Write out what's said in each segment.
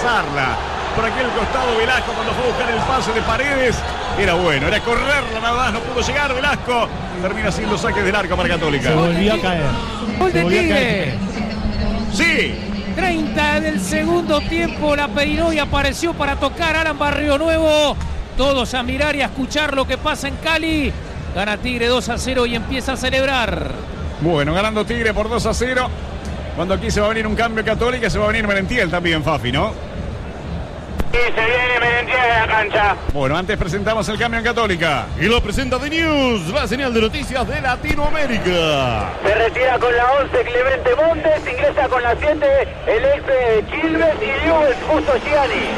pasarla. Por aquel costado Velasco cuando fue a buscar el pase de Paredes. Era bueno, era correrla nada más, no pudo llegar Velasco. Termina siendo saque del arco para Católica. Se volvió a caer. Gol de Tigre. Sí. 30 del segundo tiempo, la peinó y apareció para tocar Alan Barrio Nuevo. Todos a mirar y a escuchar lo que pasa en Cali. Gana Tigre 2-0 y empieza a celebrar. Bueno, ganando Tigre por 2-0. Cuando aquí se va a venir un cambio Católica, se va a venir Merentiel también, Fafi, ¿no? Sí, se viene Merentiel a la cancha. Bueno, antes presentamos el cambio en Católica. Y lo presenta The News, la señal de noticias de Latinoamérica. Se retira con la 11 Clemente Montes, ingresa con la 7 el ex Quilmes y Lluves Justo Gianni.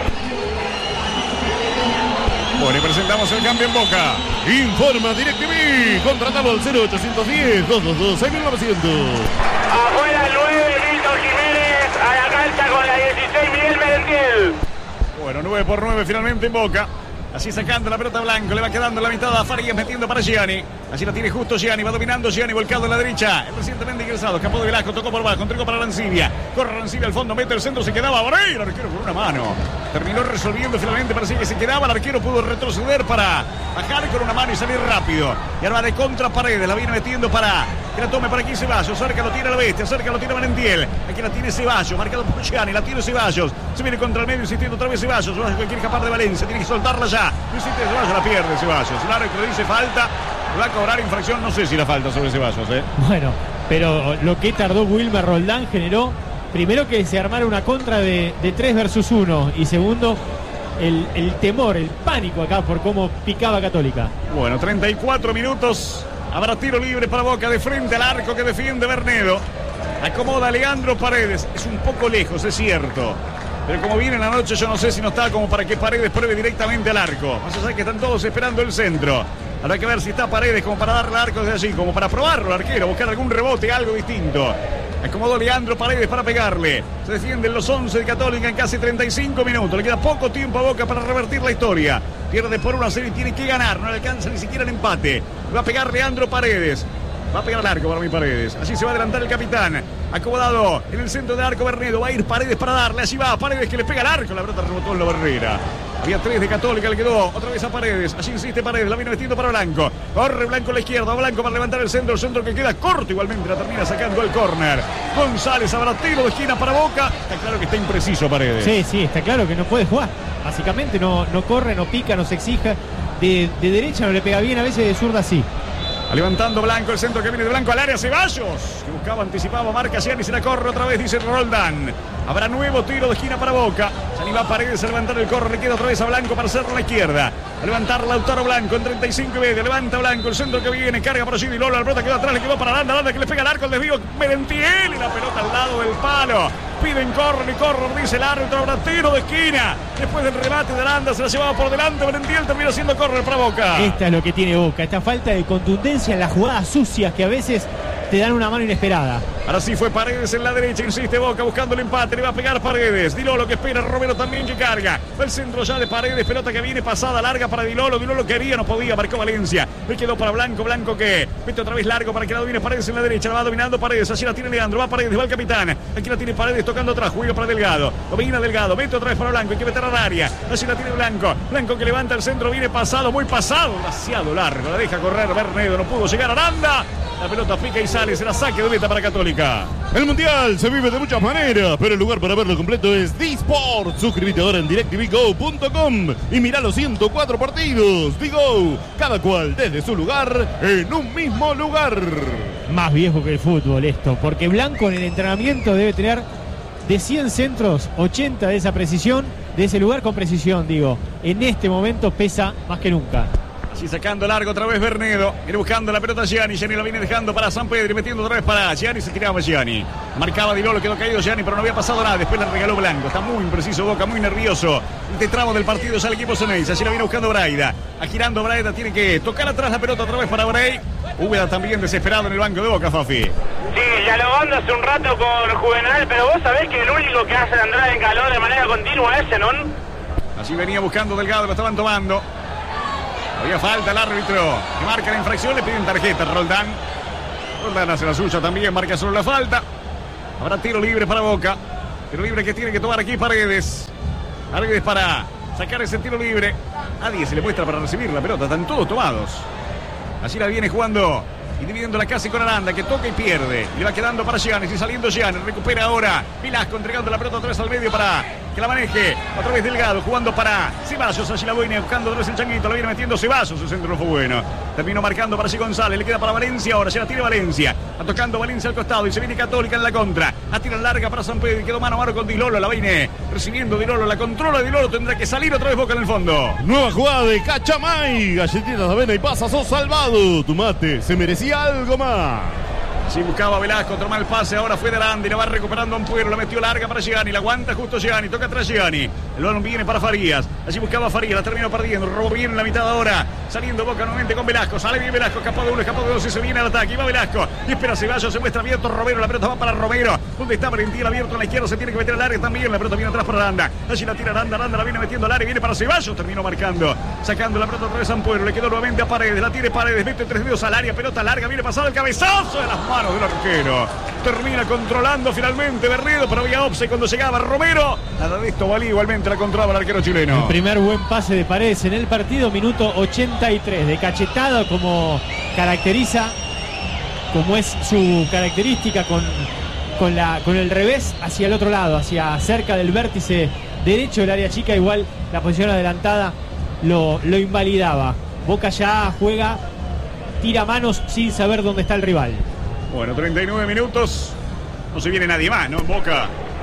Bueno, y presentamos el cambio en Boca. Informa DirecTV, contratalo al 0810-222-6900. Afuera el 9 Milton Jiménez, a la cancha con la 16 Miguel Merentiel. Bueno, 9-9 finalmente en Boca. Así sacando la pelota Blanco, le va quedando la mitad a Farías metiendo para Gianni. Así la tiene justo Gianni, va dominando Gianni, volcado en la derecha. El recientemente ingresado, escapó de Velasco, tocó por abajo, entregó para Arancibia. Corre Arancibia al fondo, mete el centro, se quedaba Borey, el arquero con una mano. Terminó resolviendo finalmente, parecía que se quedaba, el arquero pudo retroceder para bajar con una mano y salir rápido. Y ahora de contra Paredes, la viene metiendo para que la tome para aquí Ceballos. Cerca lo tira la bestia, cerca lo tira Merentiel. Aquí la tiene Ceballos, marcado por Gianni, la tiene Ceballos. Se viene contra el medio insistiendo otra vez Ceballos. Ceballos que quiere escapar de Valencia, tiene que soltarla ya. No insiste Ceballos, la pierde Ceballos. El árbitro dice falta. Va a cobrar infracción, no sé si la falta sobre Ceballos, Bueno, pero lo que tardó Wilmer Roldán generó, primero que se armara una contra de 3 versus 1 y segundo, el temor, el pánico acá por cómo picaba Católica. Bueno, 34 minutos, habrá tiro libre para Boca de frente al arco que defiende Bernedo. Acomoda Leandro Paredes, es un poco lejos, es cierto. Pero como viene la noche, yo no sé si no está como para que Paredes pruebe directamente al arco. Más allá que están todos esperando el centro. Habrá que ver si está Paredes como para darle al arco desde allí, como para probarlo al arquero, buscar algún rebote, algo distinto. Acomodó Leandro Paredes para pegarle. Se defienden los 11 de Católica en casi 35 minutos. Le queda poco tiempo a Boca para revertir la historia. Pierde por 1-0 y tiene que ganar. No le alcanza ni siquiera el empate. Va a pegar Leandro Paredes. Va a pegar al arco para mí Paredes. Así se va a adelantar el capitán. Acomodado en el centro del arco Bernedo. Va a ir Paredes para darle. Allí va Paredes que le pega al arco. La pelota rebotó en la barrera. Había 3 de Católica, le quedó otra vez a Paredes. Allí insiste Paredes, la viene metiendo para Blanco. Corre Blanco a la izquierda, Blanco para levantar el centro que queda corto igualmente, la termina sacando al córner. González, habrá tiro de esquina para Boca. Está claro que está impreciso Paredes. Sí, está claro que no puede jugar. Básicamente no corre, no pica, no se exija. De derecha no le pega bien, a veces de zurda sí. Levantando Blanco, el centro que viene de Blanco al área, Ceballos, que buscaba, anticipaba, marca Gianni, se la corre otra vez, dice Roldán. Habrá nuevo tiro de esquina para Boca. Gianni va a Paredes a levantar el corre, le queda otra vez a Blanco para hacerlo a la izquierda. A levantar Lautaro Blanco en 35 y medio, levanta Blanco, el centro que viene, carga por allí, Di Lolo, la pelota quedó atrás, le quedó para Aranda que le pega al arco, el desvío, Merentiel y la pelota al lado del palo. Piden corre, dice el árbitro, habrá tiro de esquina. Después del remate de Aranda se la llevaba por delante, Merentiel termina haciendo córner para Boca. Esta es lo que tiene Boca, esta falta de contundencia en las jugadas sucias que a veces te dan una mano inesperada. Ahora sí fue Paredes en la derecha, insiste Boca buscando el empate, le va a pegar Paredes. Di Lolo que espera, Romero también que carga. Va el centro ya de Paredes, pelota que viene pasada larga para Di Lolo quería, no podía, marcó Valencia. Le quedó para Blanco que mete otra vez largo para que la domine Paredes en la derecha, la va dominando Paredes, así la tiene Leandro, va Paredes, va el capitán. Aquí la tiene Paredes tocando atrás, juega para Delgado. Domina Delgado, mete otra vez para Blanco, hay que meter al área. Así la tiene Blanco que levanta el centro, viene pasado, muy pasado, demasiado largo, la deja correr Bernedo, no pudo llegar Aranda. La pelota pica y sale, será saque de meta para Católica. El Mundial se vive de muchas maneras, pero el lugar para verlo completo es D-Sport. Suscríbete ahora en DirecTVGo.com y mirá los 104 partidos. Digo, cada cual desde su lugar, en un mismo lugar. Más viejo que el fútbol esto, porque Blanco en el entrenamiento debe tener de 100 centros, 80 de esa precisión, de ese lugar con precisión, digo. En este momento pesa más que nunca. Así sacando largo otra vez Bernedo. Viene buscando la pelota Gianni la viene dejando para San Pedro y metiendo otra vez para Gianni. Se tiraba Gianni. Marcaba Di Lolo, quedó caído Gianni, pero no había pasado nada. Después le regaló Blanco. Está muy impreciso Boca, muy nervioso. Este tramo del partido ya el equipo Ceneice. Así la viene buscando Braida. Agirando Braida, tiene que tocar atrás la pelota otra vez para Bray. Úbeda también desesperado en el banco de Boca, Fafi. Sí, dialogando hace un rato con Juvenal, pero vos sabés que el único que hace andar en calor de manera continua es Zenón. Así venía buscando Delgado, lo estaban tomando. Había falta el árbitro que marca la infracción, le piden tarjeta Roldán. Roldán hace la suya también, marca solo la falta. Habrá tiro libre para Boca. Tiro libre que tiene que tomar aquí Paredes. Paredes para sacar ese tiro libre. Nadie se le muestra para recibir la pelota. Están todos tomados. Así la viene jugando y dividiéndola casi con Aranda, que toca y pierde. Y le va quedando para Giannis y saliendo Giannis. Recupera ahora Velasco, entregando la pelota otra vez al medio para que la maneje. Otra vez Delgado, jugando para Ceballos. Allí la viene buscando otra vez el Changuito. La viene metiendo Ceballos. El centro no fue bueno. Terminó marcando para allí González. Le queda para Valencia ahora. Ya la tiene Valencia. Va tocando Valencia al costado. Y se viene Católica en la contra. La tira larga para San Pedro. Y quedó mano a mano con Di Lolo. La viene recibiendo Di Lolo. La controla Di Lolo. Tendrá que salir otra vez Boca en el fondo. Nueva jugada de Cachamay. Galletitas de avena y pasas, sos salvado. Tu mate se merecía algo más. Sí, buscaba Velasco, toma el pase, ahora fue de Aranda y la va recuperando a Ampuero, la metió larga para Gianni, la aguanta justo Gianni, toca atrás Gianni, el balón viene para Farías, allí buscaba Farías, la terminó perdiendo, robó bien en la mitad ahora, saliendo Boca nuevamente con Velasco, sale bien Velasco, escapó de uno, escapó de dos y se viene al ataque, y va Velasco, y espera Ceballos, se muestra abierto Romero, la pelota va para Romero, donde está Valentín abierto a la izquierda, se tiene que meter al área también, la pelota viene atrás para Aranda, allí la tira Aranda, la viene metiendo al área, viene para Ceballos, terminó marcando, sacando la pelota otra vez a Ampuero, le quedó nuevamente a Paredes, la tiene Paredes, mete tres dedos al área, pelota larga, viene pasado el cabezazo de las manos del arquero. Termina controlando finalmente Bernedo, pero había offside cuando llegaba Romero. Nada de esto valía, igualmente la controlaba el arquero chileno. El primer buen pase de Paredes en el partido, minuto 83, de cachetada como caracteriza, como es su característica con el revés hacia el otro lado, hacia cerca del vértice derecho del área chica, igual la posición adelantada lo invalidaba. Boca ya juega, tira manos sin saber dónde está el rival. Bueno, 39 minutos. No se viene nadie más, ¿no? En Boca.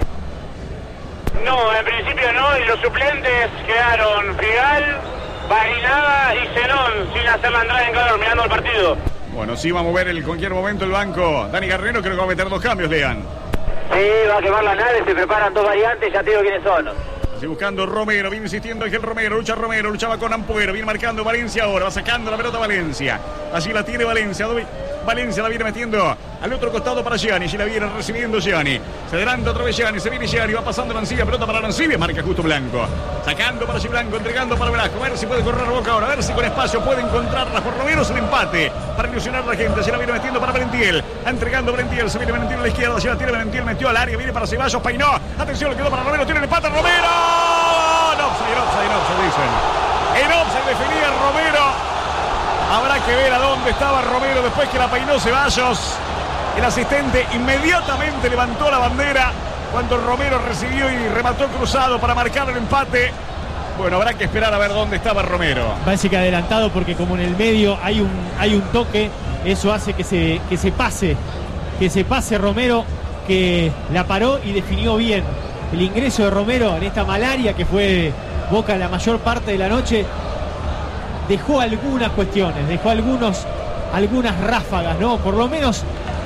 No, en principio no. Y los suplentes quedaron Figal, Barinaga y Zenón sin hacer la entrada en calor, mirando el partido. Bueno, sí va a mover en cualquier momento el banco. Dani Garrero creo que va a meter dos cambios, Lean. Sí, va a quemar la nave, se preparan dos variantes, ya te digo quiénes son. Así buscando Romero, viene insistiendo Ángel Romero, luchaba con Ampuero, viene marcando Valencia ahora, va sacando la pelota Valencia. Allí la tiene Valencia, Valencia la viene metiendo al otro costado para Gianni, y la viene recibiendo Gianni. Se adelanta otra vez Gianni, se viene Gianni, va pasando Arancibia, pelota para Arancibia, marca justo Blanco. Sacando para Blanco, entregando para Velasco, a ver si puede correr Boca ahora, a ver si con espacio puede encontrarla, por lo menos el empate, para ilusionar a la gente. Se la viene metiendo para Valentiel, entregando Valentiel, se viene Valentiel a la izquierda, se la tiene Valentiel, metió al área, viene para Ceballos, peinó, atención, le quedó para Romero, tiene el empate Romero. En offside, dicen. En offside definía Romero. Habrá que ver a dónde estaba Romero después que la peinó Ceballos. El asistente inmediatamente levantó la bandera cuando Romero recibió y remató cruzado para marcar el empate. Bueno, habrá que esperar a ver dónde estaba Romero. Parece que adelantado porque como en el medio hay un toque, eso hace que se pase Romero, que la paró y definió bien. El ingreso de Romero en esta malaria que fue Boca la mayor parte de la noche dejó algunas cuestiones, dejó algunas ráfagas, ¿no? Por lo menos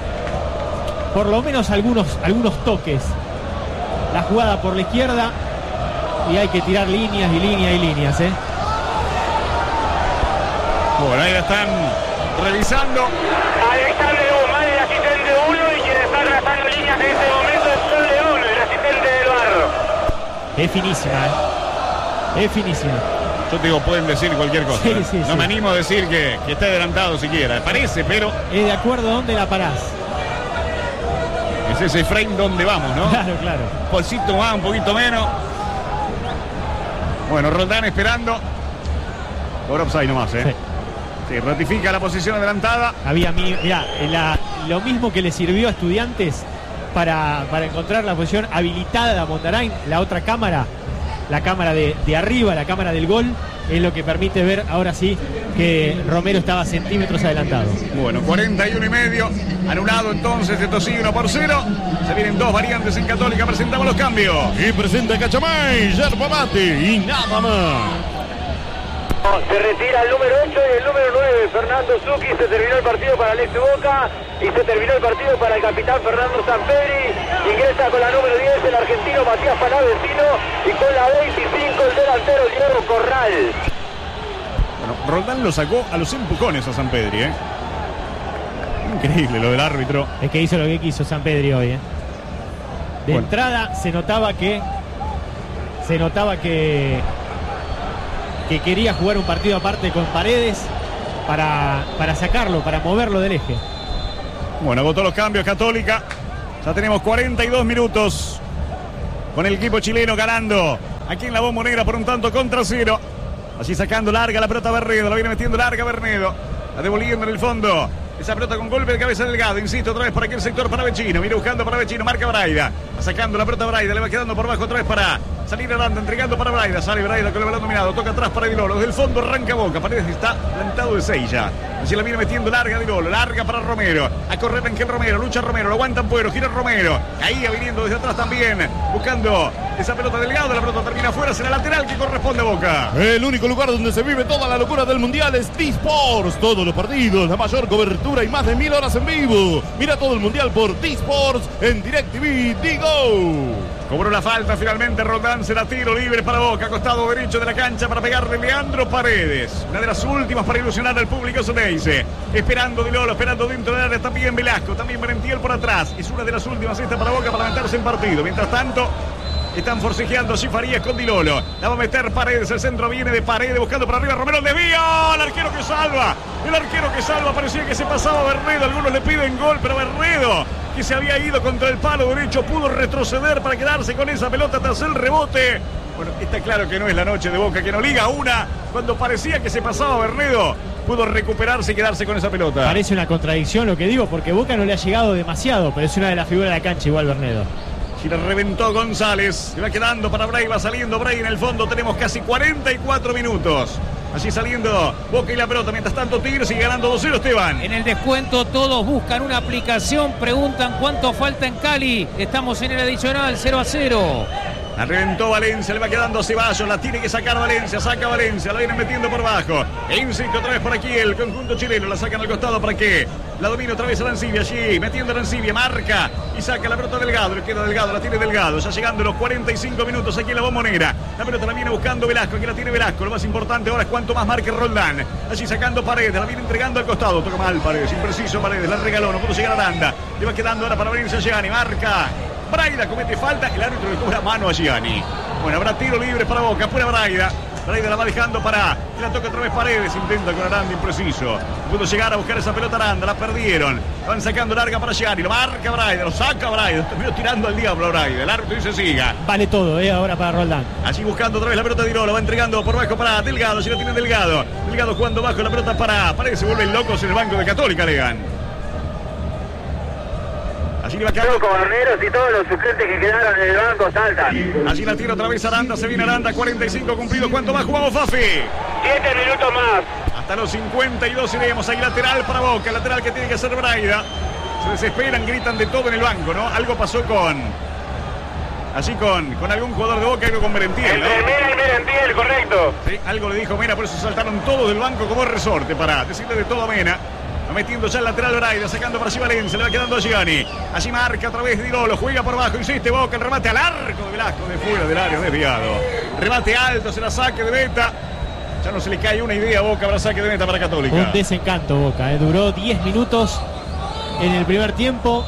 algunos toques. La jugada por la izquierda y hay que tirar líneas y líneas, ¿eh? Bueno, ahí la están revisando. Alexander Guzmán, el asistente 1, y quien está trazando líneas en este momento es Sol León, el asistente del VAR. Es finísima, ¿eh? Es finísima. Yo te digo, pueden decir cualquier cosa. Sí, no me animo a decir que está adelantado siquiera. Parece, pero es de acuerdo a dónde la parás. es ese frame donde vamos, ¿no? Claro. Un poquito más, un poquito menos. Bueno, Roldán esperando. Por offside nomás, ¿eh? Sí, ratifica la posición adelantada. Lo mismo que le sirvió a Estudiantes para encontrar la posición habilitada a Mondarain, la otra cámara, la cámara de arriba, la cámara del gol, es lo que permite ver ahora sí que Romero estaba centímetros adelantado. Bueno, 41,5. Anulado entonces, esto sigue 1-0. Se vienen dos variantes en Católica, presentamos los cambios. Y presenta Cachamay, yerba mate y nada más. Se retira el número 8 y el número 9, Fernando Zucchi. Se terminó el partido para Alex Boca y se terminó el partido para el capitán Fernando Sampedri. Ingresa con la número 10 el argentino Matías Palavecino y con la 25 el delantero Diego Corral. Bueno, Roldán lo sacó a los empujones a Sampedri, ¿eh? Increíble lo del árbitro. Es que hizo lo que quiso Sampedri hoy, ¿eh? De entrada se notaba que quería jugar un partido aparte con Paredes para sacarlo, para moverlo del eje. Bueno, agotó los cambios Católica. Ya tenemos 42 minutos con el equipo chileno ganando aquí en la Bombonera por un tanto contra 0. Así sacando larga la pelota Bernedo, la viene metiendo larga Bernedo, la devolviendo en el fondo. Esa pelota con golpe de cabeza Delgado, insisto, otra vez para aquel sector para Vecino, viene buscando para Vecino, marca Braida, va sacando la pelota Braida, le va quedando por bajo otra vez para salir Aranda, entregando para Braida, sale Braida con el balón dominado, toca atrás para Di Lolo, desde el fondo arranca Boca, Paredes está plantado de 6 ya, así la viene metiendo larga Di Lolo, larga para Romero, a correr en que Romero, lucha Romero, lo aguantan Puero, gira Romero, ahí viniendo desde atrás también, buscando esa pelota Delgado, la pelota termina afuera, será lateral que corresponde a Boca. El único lugar donde se vive toda la locura del Mundial es D-Sports. Todos los partidos, la mayor cobertura y más de 1000 horas en vivo. Mira todo el Mundial por D-Sports en DirecTV Digo. Cobró la falta finalmente Roldán, será tiro libre para Boca, costado derecho de la cancha para pegarle Leandro Paredes. Una de las últimas para ilusionar al público Ceneice. Esperando Di Lolo, esperando dentro del área también Velasco, también Merentiel por atrás. Es una de las últimas esta para Boca para meterse en partido. Mientras tanto, están forcejeando así Farías con Di Lolo. La va a meter Paredes, el centro viene de Paredes buscando por arriba Romero, el desvío, el arquero que salva. El arquero que salva, parecía que se pasaba Bernedo, algunos le piden gol, pero Bernedo, que se había ido contra el palo derecho, pudo retroceder para quedarse con esa pelota tras el rebote. Bueno, está claro que no es la noche de Boca, que no liga una, cuando parecía que se pasaba Bernedo, pudo recuperarse y quedarse con esa pelota. Parece una contradicción lo que digo, porque Boca no le ha llegado demasiado, pero es una de las figuras de la cancha igual Bernedo. Y le reventó González, se va quedando para Bray, va saliendo Bray en el fondo, tenemos casi 44 minutos. Así saliendo Boca y la pelota, mientras tanto Tigre sigue ganando 2-0 Esteban. En el descuento todos buscan una aplicación, preguntan cuánto falta en Cali. Estamos en el adicional 0-0. La reventó Valencia, le va quedando a Ceballos, la tiene que sacar Valencia, saca Valencia, la viene metiendo por bajo. E insiste otra vez por aquí el conjunto chileno, la sacan al costado para que la domina otra vez Arancibia allí, metiendo Arancibia, marca y saca la pelota Delgado, le queda Delgado, la tiene Delgado, ya llegando los 45 minutos aquí en la Bombonera. La pelota la viene buscando Velasco, aquí la tiene Velasco, lo más importante ahora es cuánto más marque Roldán. Allí sacando Paredes, la viene entregando al costado, toca mal Paredes, impreciso Paredes, la regaló, no pudo llegar a Aranda. Le va quedando ahora para venirse a Gianni, marca. Braida comete falta, el árbitro le cobra mano a Gianni. Bueno, habrá tiro libre para Boca, fuera Braida. Braida la va dejando para que la toque otra vez Paredes, intenta con Aranda, impreciso. Pudo llegar a buscar esa pelota Aranda, la perdieron. Van sacando larga para Gianni, lo marca Braida, lo saca Braida, terminó tirando al diablo Braida. El árbitro dice siga. Vale todo, ahora para Roldán. Allí buscando otra vez la pelota de Di Lolo, va entregando por bajo para Delgado, si la tiene Delgado. Delgado jugando bajo la pelota para Paredes, se vuelven locos en el banco de Católica, Legan. Allí va quedando Corneros y todos los suplentes que quedaron en el banco saltan. Allí la tira otra vez Aranda, se viene Aranda, 45 cumplidos. ¿Cuánto más jugamos, Fafi? 7 minutos más. Hasta los 52 iremos. Ahí lateral para Boca, lateral que tiene que hacer Braida. Se desesperan, gritan de todo en el banco, ¿no? Algo pasó allí con algún jugador de Boca, algo con Merentiel, ¿no? Entre Mera y Merentiel, correcto. Sí, algo le dijo Mena, por eso saltaron todos del banco como resorte para decirle de todo a Mena. Va metiendo ya el lateral Braida, sacando para allí Valencia, le va quedando a Gianni. Allí marca a través de Di Lolo, juega por abajo, insiste Boca, el remate al arco de Velasco, de fuera del área, desviado. Remate alto, se la saque de meta. Ya no se le cae una idea a Boca, habrá saque de meta para Católica. Un desencanto Boca, duró 10 minutos en el primer tiempo,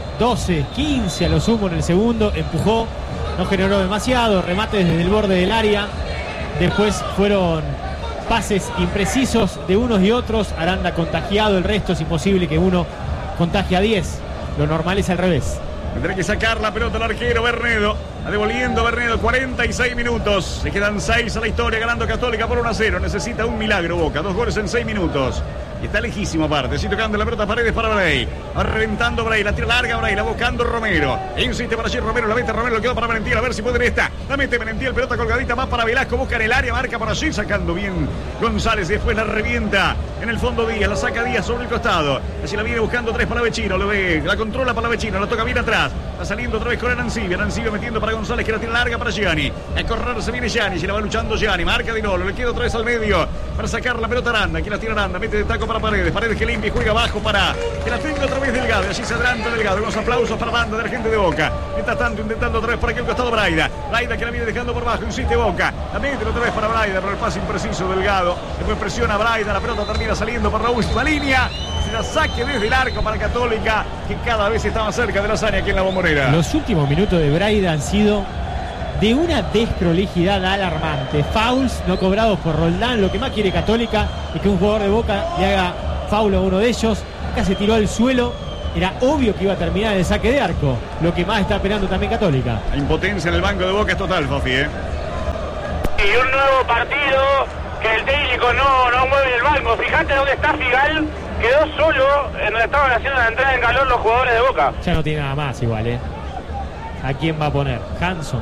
12, 15 a lo sumo en el segundo, empujó, no generó demasiado, remate desde el borde del área. Después fueron pases imprecisos de unos y otros. Aranda contagiado, el resto es imposible que uno contagie a 10. Lo normal es al revés. Tendrá que sacar la pelota el arquero Bernedo. Va devolviendo Bernedo, 46 minutos. Se quedan 6 a la historia, ganando Católica por 1-0. Necesita un milagro Boca, 2 goles en 6 minutos. Y está lejísimo aparte, así tocando la pelota Paredes para Bray. Va reventando Bray, la tira larga Bray, la buscando Romero. Insiste para allí Romero, la mete Romero, lo quedó para Merentiel, a ver si puede en esta. La mete Merentiel, pelota colgadita más para Velasco, busca en el área, marca por allí, sacando bien González. Y después la revienta en el fondo Díaz, la saca Díaz sobre el costado. Así la viene buscando 3 para Vecino, lo ve, la controla para Vecino, la toca bien atrás. Está saliendo otra vez con Arancibia, Arancibia metiendo para González, que la tira larga para Gianni. A correr se viene Gianni, se la va luchando Gianni, marca Di Lolo, le queda otra vez al medio para sacar la pelota Aranda. Aquí la tira Aranda, mete de taco para Paredes, Paredes que limpia y juega abajo para que la tenga otra vez Delgado. Y allí se adelanta Delgado, unos aplausos para la banda de la gente de Boca. Mientras tanto intentando otra vez por aquí el costado Braida, Braida que la viene dejando por bajo, insiste Boca, la mete otra vez para Braida, pero el pase impreciso Delgado. Después presiona Braida, la pelota termina saliendo por la última línea. Se la saque desde el arco para Católica, que cada vez está más cerca de la hazaña aquí en la Bombonera. Los últimos minutos de Braida han sido de una desprolijidad alarmante. Fouls no cobrados por Roldán. Lo que más quiere Católica es que un jugador de Boca le haga foul a uno de ellos. Acá se tiró al suelo. Era obvio que iba a terminar el saque de arco. Lo que más está esperando también Católica. La impotencia en el banco de Boca es total, Fafi, y un nuevo partido que el técnico no mueve el banco. Fíjate dónde está Figal, quedó solo en donde estaban haciendo la entrada en calor los jugadores de Boca. Ya no tiene nada más igual, ¿eh? ¿A quién va a poner? Hanson.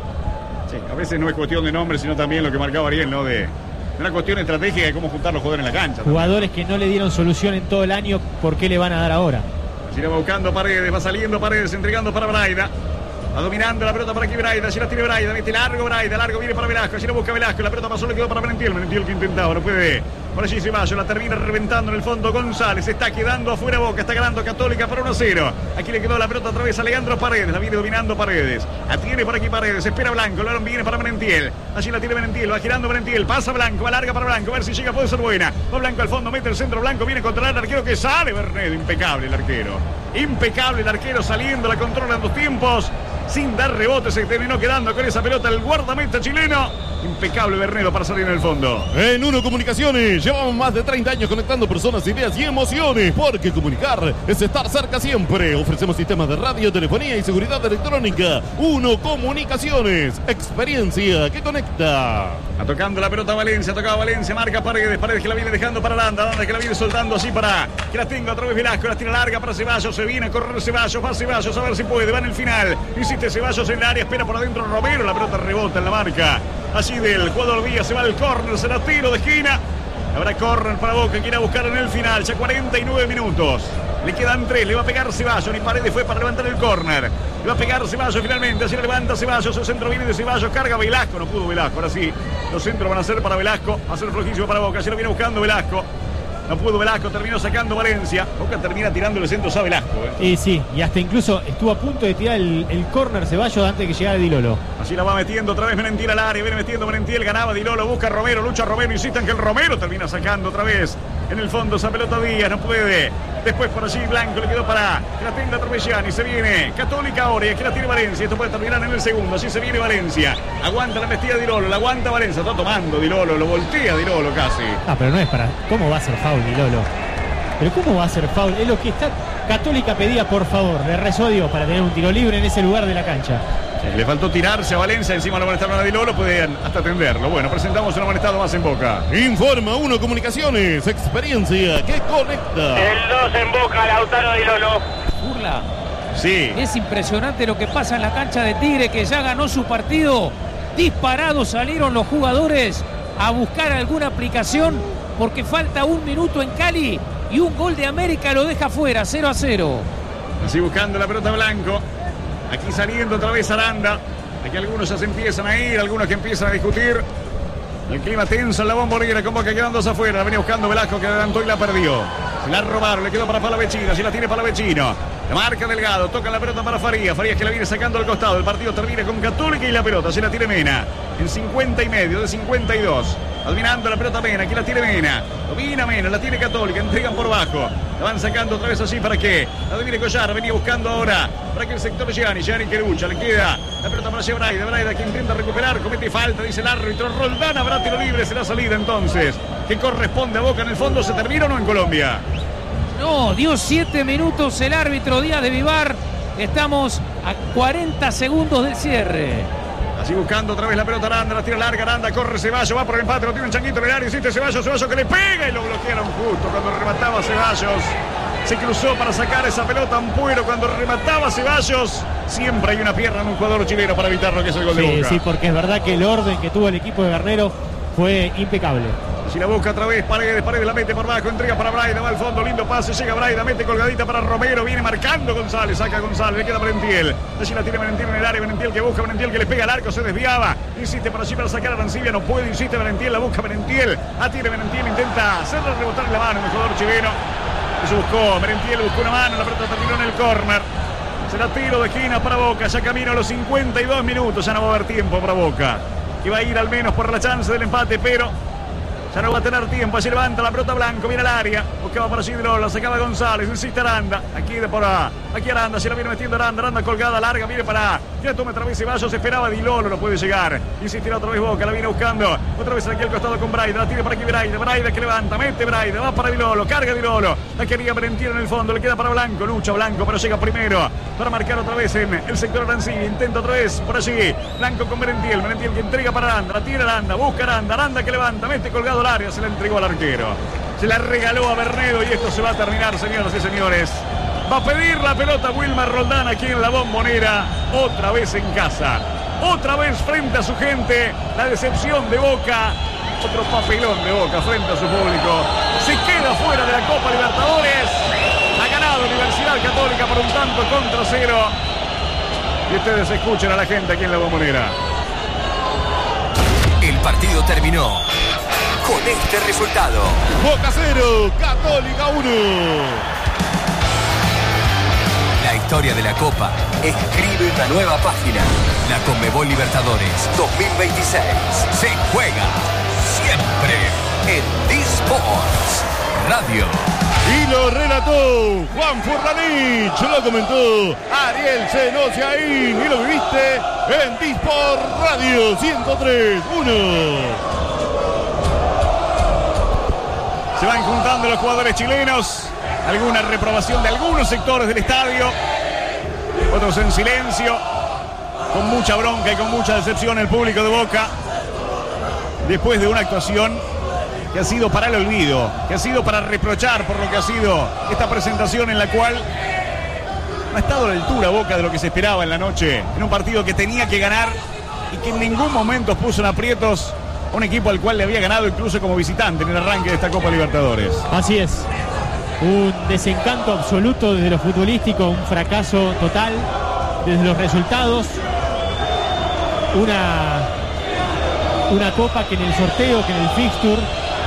Sí, a veces no es cuestión de nombre, sino también lo que marcaba Ariel, ¿no? De una cuestión estratégica de cómo juntar los jugadores en la cancha. Jugadores que no le dieron solución en todo el año, ¿por qué le van a dar ahora? Así la va buscando Paredes, va saliendo Paredes, entregando para Braida. Va dominando la pelota para aquí Braida, allí la tiene Braida, mete largo Braida, largo viene para Velasco, allí la busca Velasco, la pelota pasó, le quedó para Merentiel que intentaba, no puede. Por allí Ceballos, la termina reventando en el fondo González, está quedando afuera Boca, está ganando Católica por 1-0. Aquí le quedó la pelota otra vez a Leandro Paredes, la viene dominando Paredes. La tiene por aquí Paredes, espera Blanco, el balón viene para Merentiel. Allí la tiene Merentiel, va girando Merentiel, pasa Blanco, va larga para Blanco, a ver si llega, puede ser buena. Va Blanco al fondo, mete el centro Blanco, viene a controlar el arquero que sale Bernedo, impecable el arquero. Impecable el arquero saliendo, la controla en dos tiempos. Sin dar rebote se terminó quedando con esa pelota el guardameta chileno. Impecable Bernedo para salir en el fondo. En Uno Comunicaciones llevamos más de 30 años conectando personas, ideas y emociones, porque comunicar es estar cerca siempre. Ofrecemos sistemas de radio, telefonía y seguridad electrónica. Uno Comunicaciones, experiencia que conecta. Va tocando la pelota Valencia, tocaba Valencia, marca Paredes que la viene dejando para Aranda que la viene soltando así para que la tenga otra vez Velasco, la tira larga para Ceballos, se viene a correr Ceballos, va Ceballos a ver si puede, va en el final, insiste Ceballos en el área, espera por adentro Romero, la pelota rebota en la marca, allí del jugador Díaz, se va al córner, será tiro de esquina, habrá córner para Boca, que irá a buscar en el final, ya 49 minutos. Le quedan 3, le va a pegar Ceballos, ni Paredes fue para levantar el córner. Le va a pegar Ceballos finalmente, así levanta Ceballos, el centro viene de Ceballos, carga Velasco, no pudo Velasco, ahora sí. Los centros van a ser para Velasco, va a ser flojísimo para Boca, ya lo viene buscando Velasco. No pudo Velasco, terminó sacando Valencia. Boca termina tirando el centro a Velasco. Sí, y hasta incluso estuvo a punto de tirar el córner Ceballos antes de que llegara Di Lolo. Así la va metiendo otra vez Merentiel al área, viene metiendo Merentiel, ganaba Di Lolo, busca Romero, lucha Romero, insistan que el Romero termina sacando otra vez. En el fondo esa pelota Díaz, no puede. Después por allí Blanco le quedó para que la tenga Tropellani. Se viene Católica ahora y aquí la tiene Valencia. Esto puede terminar en el segundo. Así se viene Valencia. Aguanta la embestida Di Lolo, la aguanta Valencia. Está tomando Di Lolo, lo voltea Di Lolo casi. Pero no es para. ¿Cómo va a ser foul Di Lolo? Pero ¿cómo va a ser foul? Es lo que está. Católica pedía, por favor, le rezó a Dios para tener un tiro libre en ese lugar de la cancha. Le faltó tirarse a Valencia, encima lo amonestaron a Di Lolo, pueden hasta atenderlo. Bueno, presentamos un amonestado más en Boca. Informa Uno Comunicaciones, experiencia que conecta. El 2 en Boca, Lautaro Di Lolo. Burla. Sí. Es impresionante lo que pasa en la cancha de Tigre, que ya ganó su partido. Disparados salieron los jugadores a buscar alguna aplicación porque falta 1 minuto en Cali y un gol de América lo deja fuera, 0-0. Así buscando la pelota Blanco. Aquí saliendo otra vez Aranda. Aquí algunos ya se empiezan a ir, algunos que empiezan a discutir. El clima tenso en la Bombonera, como que quedándose afuera. La venía buscando Velasco, que adelantó y la perdió. Se la robaron, le quedó para Palavecino. Así la tiene Palavecino. La marca Delgado, toca la pelota para Farías. Farías que la viene sacando al costado. El partido termina con Católica y la pelota. Se la tiene Mena. En 50 y medio, de 52. Dominando la pelota Mena, aquí la tiene Mena. Domina Mena, la tiene Católica. Entregan por bajo. La van sacando otra vez así para que la domine Collar. Venía buscando ahora para que el sector Gianni que lucha. Le queda la pelota para Braida. Braida que intenta recuperar. Comete falta, dice el árbitro. Roldán habrá tiro libre. Será salida entonces. Que corresponde a Boca en el fondo. ¿Se termina o no en Colombia? No, dio 7 minutos el árbitro Díaz de Vivar. Estamos a 40 segundos del cierre. Así buscando otra vez la pelota Aranda, la tira larga, Aranda, corre Ceballos, va por el empate, lo tiene un changuito en el área, insiste Ceballos que le pega y lo bloquearon justo cuando remataba Ceballos. Se cruzó para sacar esa pelota Ampuero cuando remataba Ceballos. Siempre hay una pierna en un jugador chileno para evitar lo que es el gol de Boca. Sí, porque es verdad que el orden que tuvo el equipo de Garnero fue impecable. Si la busca otra vez, Paredes la mete por abajo, entrega para Braida, va al fondo, lindo pase, llega Braida, mete colgadita para Romero, viene marcando González, saca González, le queda Merentiel. Allí la tiene Merentiel en el área, Merentiel que busca, Merentiel que le pega al arco, se desviaba, insiste por allí para sacar a Arancibia, no puede, insiste Merentiel, la busca Merentiel, atira Merentiel, intenta hacerle rebotar en la mano el jugador chileno. Eso buscó, Merentiel buscó una mano, la pelota terminó en el córner. Será tiro de esquina para Boca, ya camino a los 52 minutos, ya no va a haber tiempo para Boca. Que va a ir al menos por la chance del empate, pero Ya no va a tener tiempo. Allí levanta la pelota Blanco. Viene al área. Buscaba para allí de Lolo. Sacaba González. Insiste Aranda. Aquí Aranda. Se la viene metiendo Aranda. Aranda colgada larga. Viene para que la tome otra vez Ceballos. Esperaba Di Lolo. No puede llegar. Insistirá otra vez Boca. La viene buscando. Otra vez aquí al costado con Braida. La tiene para aquí Braida. Braida que levanta. Mete Braida. Va para Di Lolo. Carga Di Lolo. La quería Merentiel en el fondo. Le queda para Blanco. Lucha Blanco. Pero llega primero. Para marcar otra vez en el sector Arancini. Intenta otra vez por allí. Blanco con Merentiel. Merentiel que entrega para Aranda. La tiene Aranda. Busca Aranda. Aranda que levanta. Mete colgado al área. Se la entregó al arquero. Se la regaló a Bernedo y esto se va a terminar, señoras y señores. Va a pedir la pelota Wilmar Roldán aquí en la Bombonera. Otra vez en casa. Otra vez frente a su gente. La decepción de Boca. Otro papelón de Boca frente a su público. Se queda fuera de la Copa Libertadores. Ha ganado Universidad Católica por un tanto contra 0. Y ustedes escuchen a la gente aquí en la Bombonera. El partido terminó con este resultado. Boca 0, Católica 1. La historia de la Copa escribe una nueva página. La Conmebol Libertadores 2026 se juega siempre en D-Sports Radio. Y lo relató Juan Furlanich, lo comentó Ariel Senosiaín y lo viviste en D-Sport Radio 103.1. Se van juntando los jugadores chilenos. Alguna reprobación de algunos sectores del estadio. Otros en silencio. Con mucha bronca y con mucha decepción el público de Boca. Después de una actuación que ha sido para el olvido. Que ha sido para reprochar por lo que ha sido esta presentación en la cual no ha estado a la altura Boca de lo que se esperaba en la noche. En un partido que tenía que ganar y que en ningún momento puso en aprietos un equipo al cual le había ganado incluso como visitante en el arranque de esta Copa Libertadores. Así es. Un desencanto absoluto desde lo futbolístico, un fracaso total desde los resultados. Una Copa que en el sorteo, que en el fixture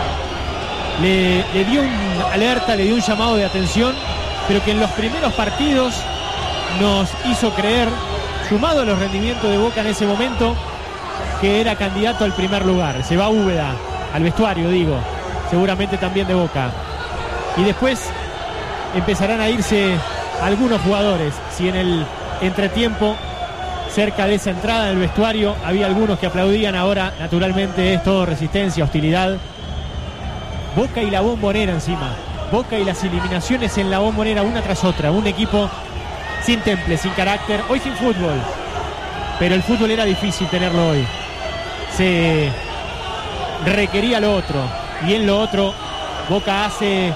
le dio una alerta, le dio un llamado de atención, pero que en los primeros partidos nos hizo creer, sumado a los rendimientos de Boca en ese momento, que era candidato al primer lugar. Se va Úbeda al vestuario, digo, seguramente también de Boca. Y después empezarán a irse algunos jugadores. Si en el entretiempo, cerca de esa entrada del vestuario, había algunos que aplaudían, ahora naturalmente es todo resistencia, hostilidad. Boca y la Bombonera encima. Boca y las eliminaciones en la Bombonera una tras otra. Un equipo sin temple, sin carácter, hoy sin fútbol. Pero el fútbol era difícil tenerlo hoy. Se requería lo otro. Y en lo otro, Boca hace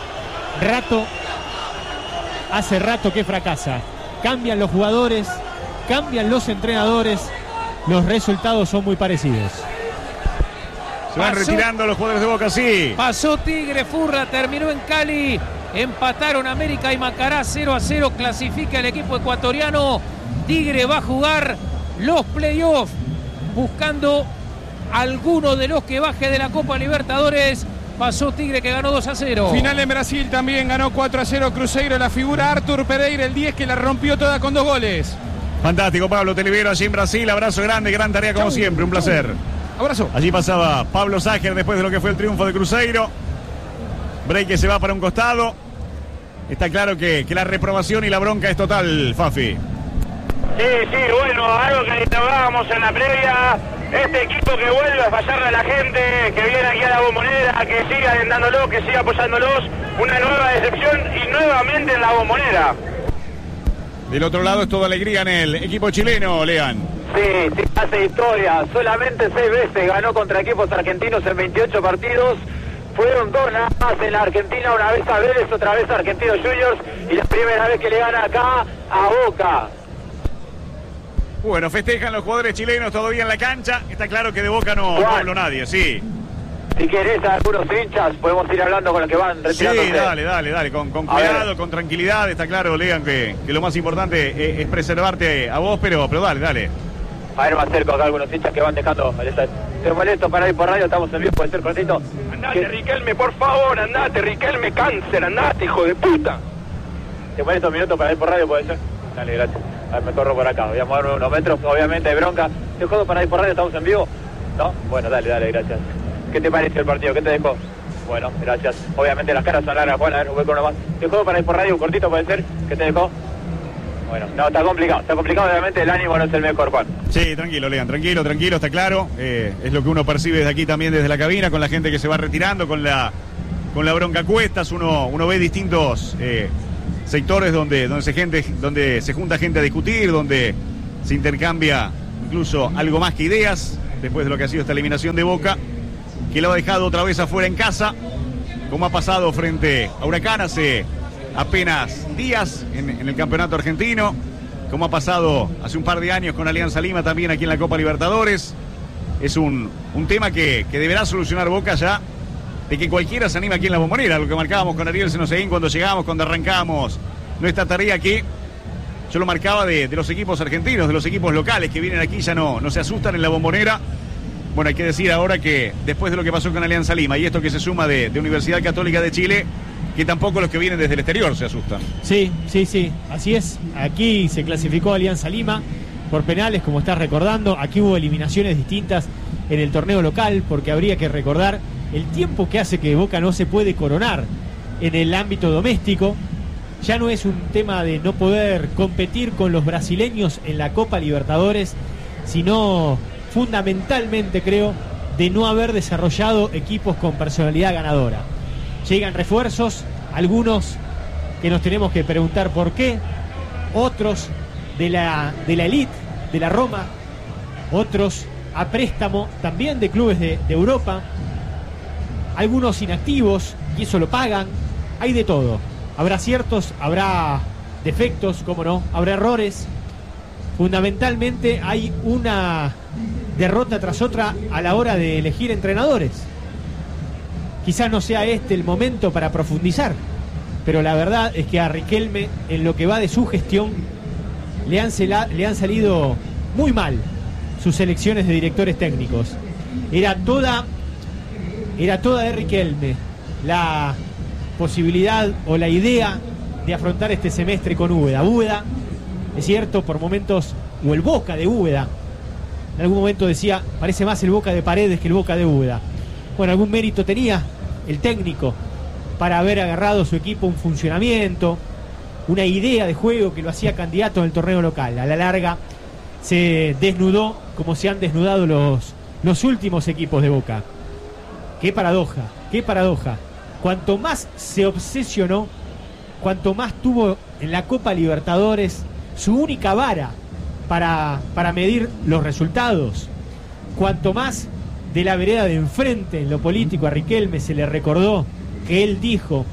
rato que fracasa. Cambian los jugadores, cambian los entrenadores. Los resultados son muy parecidos. Se van retirando los jugadores de Boca, sí. Pasó Tigre, Furra, terminó en Cali. Empataron América y Macará 0-0. Clasifica el equipo ecuatoriano. Tigre va a jugar los playoffs buscando alguno de los que baje de la Copa Libertadores. Pasó Tigre, que ganó 2-0. Final en Brasil también ganó 4-0 Cruzeiro. La figura Arthur Pereira, el 10, que la rompió toda con 2 goles. Fantástico, Pablo Televero allí en Brasil. Abrazo grande, gran tarea como siempre, un placer. Abrazo. Allí pasaba Pablo Ságer después de lo que fue el triunfo de Cruzeiro. Break que se va para un costado. Está claro que la reprobación y la bronca es total, Fafi. Sí, bueno, algo que hablábamos en la previa. Este equipo que vuelve a fallarle a la gente, que viene aquí a la Bombonera, que siga alentándolo, que siga apoyándolos. Una nueva decepción y nuevamente en la Bombonera. Del otro lado es toda alegría en el equipo chileno, Lean. Sí, hace historia. Solamente 6 veces ganó contra equipos argentinos en 28 partidos. Fueron 2 nada más en la Argentina, una vez a Vélez, otra vez a Argentinos Juniors. Y la primera vez que le gana acá a Boca. Bueno, festejan los jugadores chilenos todavía en la cancha. Está claro que de Boca no habló nadie, sí. Si querés a algunos hinchas, podemos ir hablando con los que van retirándose. Sí, dale, con cuidado, con tranquilidad. Está claro, Lean, que lo más importante es preservarte a vos, pero dale. A ver, me acerco acá a algunos hinchas que van dejando el estadio. Te molesto para ir por radio, estamos en vivo, puede ser cortito. Andate, Riquelme, por favor, andate, Riquelme, cáncer, andate, hijo de puta. Te molesto un minuto para ir por radio, puede ser. Dale, gracias. A ver, me corro por acá, voy a moverme unos metros, obviamente hay bronca. ¿Te jodo para ir por radio, estamos en vivo? ¿No? Bueno, dale, gracias. ¿Qué te pareció el partido? ¿Qué te dejó? Bueno, gracias. Obviamente las caras son largas, Juan, a ver, voy con uno más. ¿Te juego para ir por radio, un cortito puede ser? ¿Qué te dejó? Bueno, no, está complicado, obviamente el ánimo no es el mejor, Juan. Sí, tranquilo, Lean, tranquilo, está claro. Es lo que uno percibe desde aquí también, desde la cabina, con la gente que se va retirando, con la bronca a cuestas. Uno ve distintos sectores donde se junta gente a discutir, donde se intercambia incluso algo más que ideas, después de lo que ha sido esta eliminación de Boca, que lo ha dejado otra vez afuera en casa, como ha pasado frente a Huracán hace apenas días en el campeonato argentino, como ha pasado hace un par de años con Alianza Lima también aquí en la Copa Libertadores. Es un tema que deberá solucionar Boca ya, de que cualquiera se anima aquí en la Bombonera, lo que marcábamos con Ariel Senoseguín cuando llegamos, cuando arrancábamos nuestra tarea aquí. Yo lo marcaba de los equipos argentinos, de los equipos locales que vienen aquí, ya no se asustan en la Bombonera. Bueno, hay que decir ahora que después de lo que pasó con Alianza Lima y esto que se suma de Universidad Católica de Chile, que tampoco los que vienen desde el exterior se asustan. Sí, así es. Aquí se clasificó Alianza Lima por penales, como estás recordando. Aquí hubo eliminaciones distintas en el torneo local, porque habría que recordar el tiempo que hace que Boca no se puede coronar en el ámbito doméstico. Ya no es un tema de no poder competir con los brasileños en la Copa Libertadores, sino fundamentalmente, creo, de no haber desarrollado equipos con personalidad ganadora. Llegan refuerzos, algunos que nos tenemos que preguntar por qué, otros de la elite, de la Roma, otros a préstamo también de clubes de Europa, algunos inactivos y eso lo pagan. Hay de todo, habrá aciertos, habrá defectos, cómo no, habrá errores. Fundamentalmente hay una derrota tras otra a la hora de elegir entrenadores. Quizás no sea este el momento para profundizar, pero la verdad es que a Riquelme, en lo que va de su gestión, le han salido muy mal sus elecciones de directores técnicos. Era toda de Riquelme la posibilidad o la idea de afrontar este semestre con Úbeda. Úbeda, es cierto, por momentos, o el Boca de Úbeda, en algún momento decía, parece más el Boca de Paredes que el Boca de Úbeda. Bueno, algún mérito tenía el técnico para haber agarrado su equipo un funcionamiento, una idea de juego que lo hacía candidato en el torneo local. A la larga se desnudó como se han desnudado los últimos equipos de Boca. Qué paradoja. Cuanto más se obsesionó, cuanto más tuvo en la Copa Libertadores su única vara para medir los resultados, cuanto más de la vereda de enfrente en lo político a Riquelme se le recordó que él dijo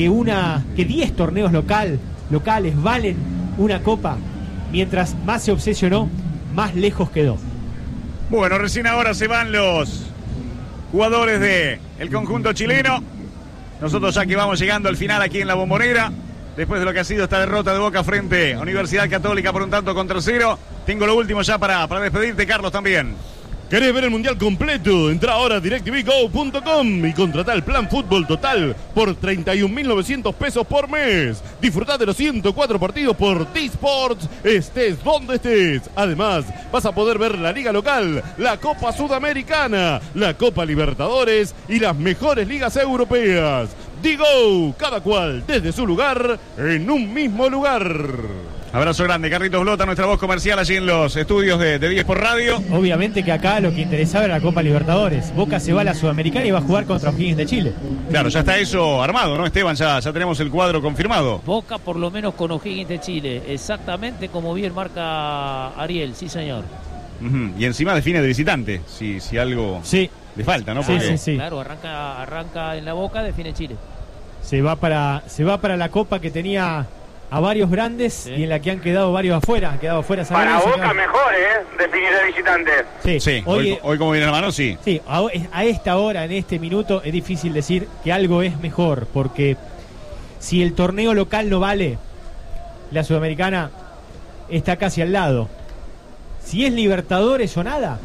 que 10 torneos locales valen una copa, mientras más se obsesionó, más lejos quedó. Bueno, recién ahora se van los jugadores del conjunto chileno. Nosotros ya que vamos llegando al final aquí en la Bombonera, después de lo que ha sido esta derrota de Boca frente a Universidad Católica por un tanto contra 0. Tengo lo último ya para despedirte, Carlos, también. ¿Querés ver el Mundial completo? Entra ahora a DirecTVGo.com y contratá el plan fútbol total por 31.900 pesos por mes. Disfrutá de los 104 partidos por D-Sports, estés donde estés. Además, vas a poder ver la liga local, la Copa Sudamericana, la Copa Libertadores y las mejores ligas europeas. Digo, cada cual desde su lugar, en un mismo lugar. Abrazo grande, Carlitos Blota, nuestra voz comercial allí en los estudios de 10 por Radio. Obviamente que acá lo que interesaba era la Copa Libertadores. Boca se va a la Sudamericana y va a jugar contra O'Higgins de Chile. Claro, ya está eso armado, ¿no, Esteban? Ya tenemos el cuadro confirmado. Boca por lo menos con O'Higgins de Chile, exactamente como bien marca Ariel, sí señor. Y encima define de visitante, si algo le falta, ¿no? Porque... Sí. Claro, arranca en la Boca, define Chile. Se va para la Copa que tenía a varios grandes y en la que han quedado varios afuera. Para Boca mejor, definir de visitante. Sí. Hoy como viene la mano, sí. Sí, a esta hora, en este minuto, es difícil decir que algo es mejor, porque si el torneo local no vale, la Sudamericana está casi al lado. Si es Libertadores o nada,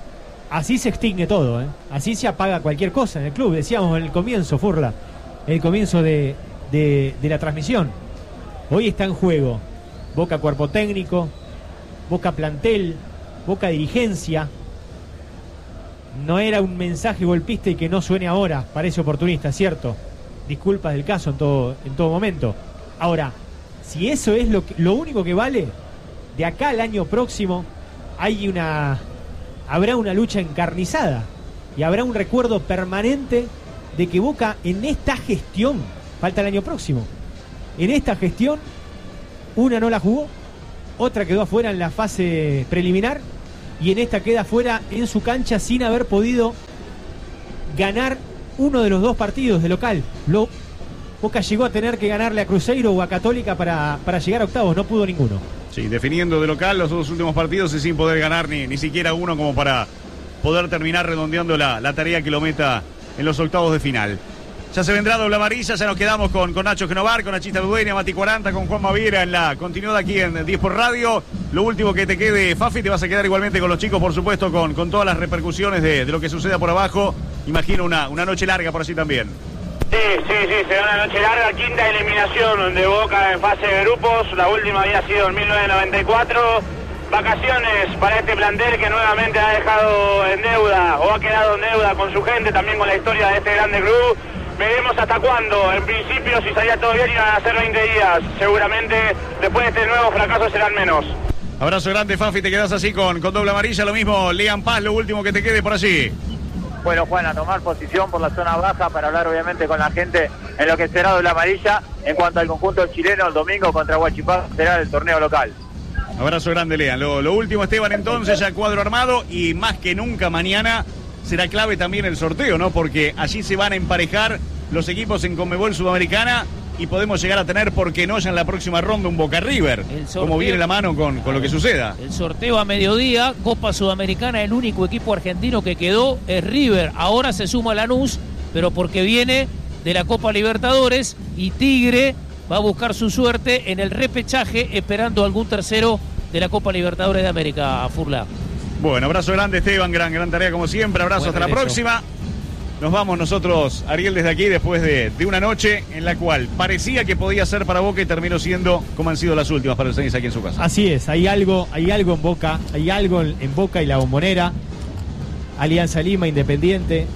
así se extingue todo, así se apaga cualquier cosa en el club. Decíamos en el comienzo, Furla, en el comienzo de la transmisión. Hoy está en juego Boca cuerpo técnico, Boca plantel, Boca dirigencia. no era un mensaje golpista y que no suene ahora, parece oportunista, cierto. Disculpas del caso en todo momento. Ahora, si eso es lo único que vale, de acá al año próximo habrá una lucha encarnizada y habrá un recuerdo permanente de que Boca en esta gestión, falta el año próximo, en esta gestión, una no la jugó, otra quedó afuera en la fase preliminar y en esta queda afuera en su cancha sin haber podido ganar uno de los dos partidos de local. Boca llegó a tener que ganarle a Cruzeiro o a Católica para llegar a octavos, no pudo ninguno. Sí, definiendo de local los dos últimos partidos y sin poder ganar ni siquiera uno como para poder terminar redondeando la tarea que lo meta en los octavos de final. Ya se vendrá doble amarilla, ya nos quedamos con Nacho Genovar, con Nachita Ludueña, Mati 40, con Juan Maviera en la continuidad aquí en 10 por Radio. Lo último que te quede, Fafi, te vas a quedar igualmente con los chicos, por supuesto, con todas las repercusiones de lo que suceda por abajo. Imagino una noche larga por allí también. Sí, será una noche larga, quinta eliminación de Boca en fase de grupos, la última había sido en 1994, vacaciones para este plantel que nuevamente ha dejado en deuda, o ha quedado en deuda con su gente, también con la historia de este grande club. Veremos hasta cuándo, en principio si salía todo bien iban a ser 20 días, seguramente después de este nuevo fracaso serán menos. Abrazo grande, Fafi, te quedas así con doble amarilla, lo mismo, Lian Paz, lo último que te quede por allí. Bueno, Juan, a tomar posición por la zona baja para hablar obviamente con la gente en lo que será doble amarilla. En cuanto al conjunto chileno, el domingo contra Huachipato será el torneo local. Abrazo grande, Lean. Lo último, Esteban, entonces, ya cuadro armado y más que nunca mañana será clave también el sorteo, ¿no? Porque allí se van a emparejar los equipos en Conmebol Sudamericana y podemos llegar a tener, ¿por qué no, ya en la próxima ronda un Boca River? Como viene la mano con lo que suceda. El sorteo a mediodía, Copa Sudamericana, el único equipo argentino que quedó es River. Ahora se suma Lanús, pero porque viene de la Copa Libertadores, y Tigre va a buscar su suerte en el repechaje, esperando algún tercero de la Copa Libertadores de América, Furla. Bueno, abrazo grande, Esteban, gran tarea como siempre, abrazo, hasta la próxima. Nos vamos nosotros, Ariel, desde aquí, después de una noche en la cual parecía que podía ser para Boca y terminó siendo como han sido las últimas para el Ceneice aquí en su casa. Así es, hay algo en Boca, hay algo en Boca y la Bombonera, Alianza Lima, Independiente,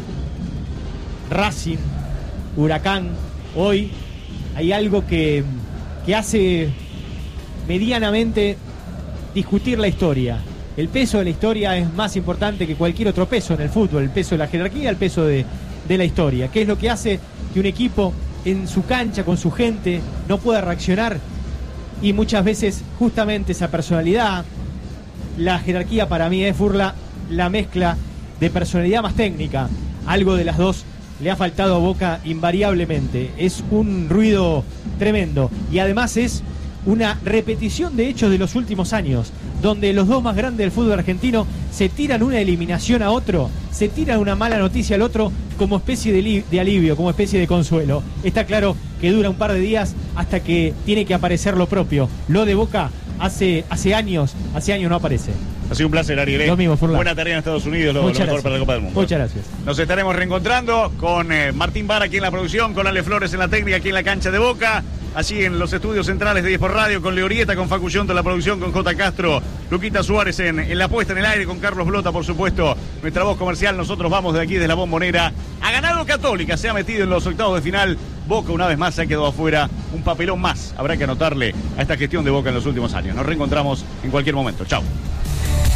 Racing, Huracán. Hoy hay algo que hace medianamente discutir la historia. El peso de la historia es más importante que cualquier otro peso en el fútbol, el peso de la jerarquía, el peso de la historia. ¿Qué es lo que hace que un equipo en su cancha, con su gente, no pueda reaccionar? Y muchas veces justamente esa personalidad, la jerarquía para mí es, Furla, la mezcla de personalidad más técnica. Algo de las dos le ha faltado a Boca invariablemente. Es un ruido tremendo y además es una repetición de hechos de los últimos años, donde los dos más grandes del fútbol argentino se tiran una eliminación a otro, se tiran una mala noticia al otro como especie de alivio, como especie de consuelo. Está claro que dura un par de días hasta que tiene que aparecer lo propio. Lo de Boca hace años no aparece. Ha sido un placer, Ariel. Lo mismo, Furlan. Buena tarea en Estados Unidos, lo mejor para la Copa del Mundo. Muchas gracias. Nos estaremos reencontrando con Martín Vara aquí en la producción, con Ale Flores en la técnica aquí en la cancha de Boca, allí en los estudios centrales de 10 por Radio, con Leorieta, con Facu Yonto en la producción, con J. Castro, Luquita Suárez en la puesta en el aire, con Carlos Blota, por supuesto, nuestra voz comercial. Nosotros vamos de aquí, de la Bombonera. Ha ganado Católica, se ha metido en los octavos de final. Boca una vez más se ha quedado afuera. Un papelón más habrá que anotarle a esta gestión de Boca en los últimos años. Nos reencontramos en cualquier momento. Chau.